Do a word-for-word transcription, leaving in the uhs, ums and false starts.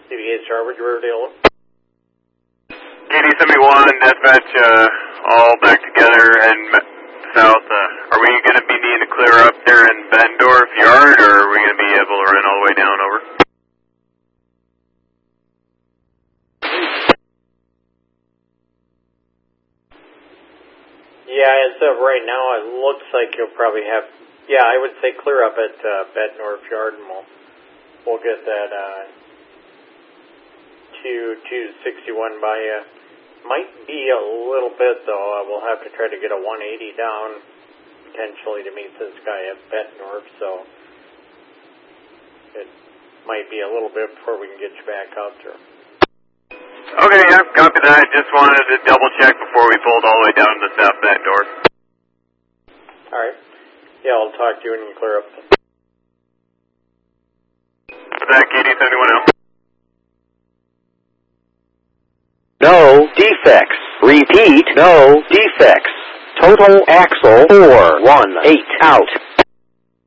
C D H Harvard, Riverdale. K D seventy-one, dispatch, uh, all back together and south. Uh, are we going to be needing to clear up there in Bettendorf Yard, or are we going to be able to run all the way down over? Yeah, as of right now, it looks like you'll probably have, yeah, I would say clear up at uh, Bettendorf Yard, and we'll, we'll get that uh, two two sixty-one by you. Might be a little bit, though. Uh, we'll have to try to get a one eighty down, potentially, to meet this guy at Bettendorf, so it might be a little bit before we can get you back out there. Okay, yeah, copy that. Just wanted to double check before we pulled all the way down to South Bettendorf. All right. Yeah, I'll talk to you when you clear up. What's that, K D seventy-one L? No defects. Repeat, no defects. Total axle four one eight out.